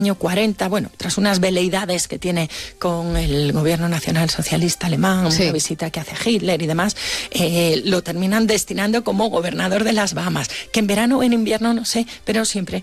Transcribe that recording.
año 40, bueno, tras unas veleidades que tiene con el gobierno nacional socialista alemán, una visita que hace Hitler y demás, lo terminan destinando como gobernador de las Bahamas, que en verano o en invierno no sé, pero siempre